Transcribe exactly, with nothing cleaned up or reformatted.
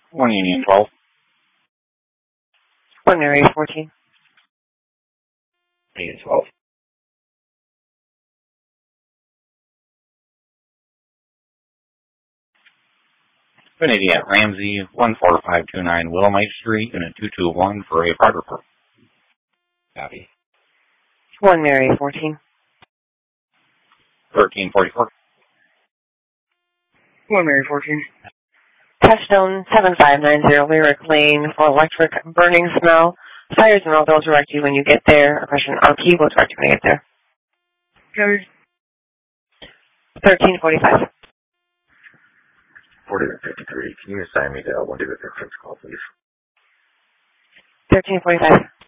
one Union twelve. one Mary fourteen. Union twelve. Infinity at Ramsey, one four five two nine Willamite Street, Unit two two one for a private report. Copy. one Mary fourteen. thirteen forty-four. one Mary fourteen. Touchstone seven five nine zero Lyric Lane for electric burning smell. Fires and all, they'll direct you when you get there. Oppression R P will direct you when you get there. Covered. thirteen forty-five. forty fifty-three. Can you assign me to one David Fitz call, please? thirteen forty-five.